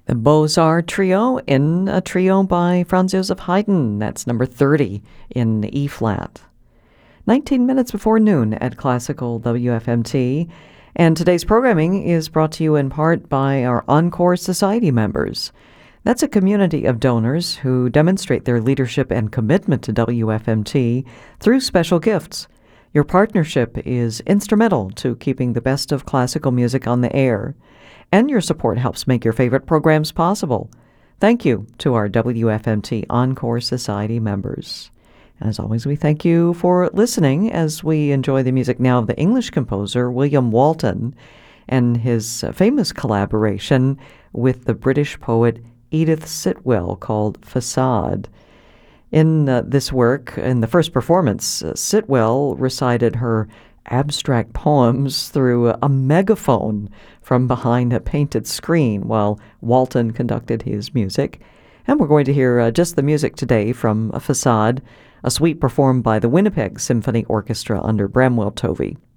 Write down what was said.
The Beaux-Arts Trio in a trio by Franz Joseph Haydn. That's number 30 in E-flat. 19 minutes before noon at Classical WFMT. And today's programming is brought to you in part by our Encore Society members. That's a community of donors who demonstrate their leadership and commitment to WFMT through special gifts. Your partnership is instrumental to keeping the best of classical music on the air, and your support helps make your favorite programs possible. Thank you to our WFMT Encore Society members. As always, we thank you for listening as we enjoy the music now of the English composer William Walton and his famous collaboration with the British poet Edith Sitwell called Facade. In this work, in the first performance, Sitwell recited her abstract poems through a megaphone from behind a painted screen while Walton conducted his music. And we're going to hear just the music today from Facade, a suite performed by the Winnipeg Symphony Orchestra under Bramwell Tovey.